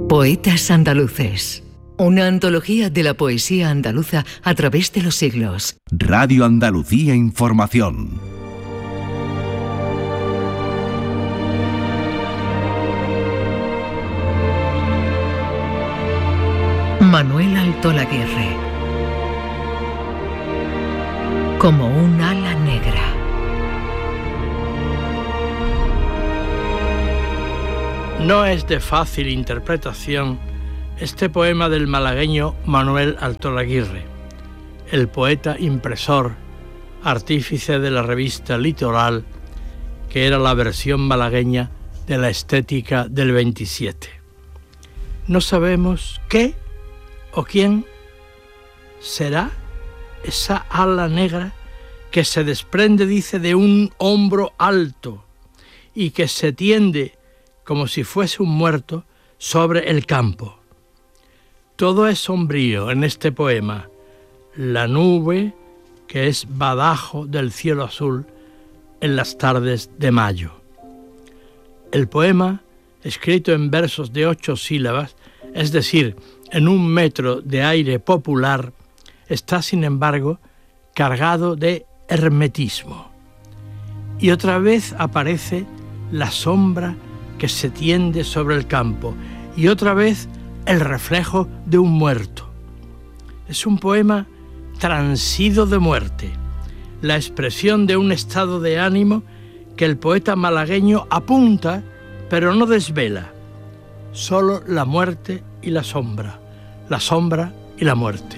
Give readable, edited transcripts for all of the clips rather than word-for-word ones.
Poetas andaluces. Una antología de la poesía andaluza a través de los siglos. Radio Andalucía Información. Manuel Altolaguirre. Como un ala negra. No es de fácil interpretación este poema del malagueño Manuel Altolaguirre, el poeta impresor, artífice de la revista Litoral, que era la versión malagueña de la Estética del 27. No sabemos qué o quién será esa ala negra que se desprende, dice, de un hombro alto y que se tiende como si fuese un muerto sobre el campo. Todo es sombrío en este poema. La nube, que es badajo del cielo azul en las tardes de mayo. El poema, escrito en versos de 8 sílabas, es decir, en 1 metro de aire popular, está, sin embargo, cargado de hermetismo. Y otra vez aparece la sombra que se tiende sobre el campo, y otra vez el reflejo de un muerto. Es un poema transido de muerte, la expresión de un estado de ánimo que el poeta malagueño apunta, pero no desvela. Solo la muerte y la sombra y la muerte.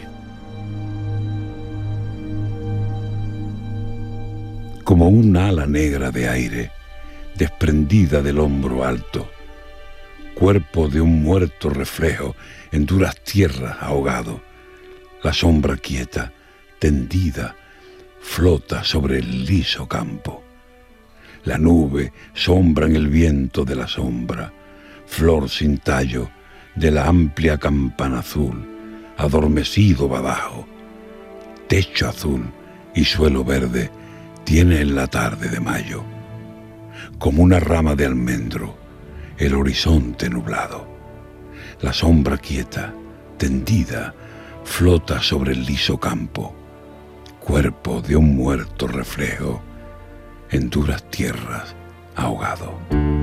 Como un ala negra de aire, desprendida del hombro alto, cuerpo de un muerto reflejo en duras tierras ahogado, la sombra quieta, tendida, flota sobre el liso campo. La nube sombra en el viento de la sombra, flor sin tallo de la amplia campana azul, adormecido badajo, techo azul y suelo verde tiene en la tarde de mayo. Como una rama de almendro, el horizonte nublado. La sombra quieta, tendida, flota sobre el liso campo, cuerpo de un muerto reflejo en duras tierras ahogado.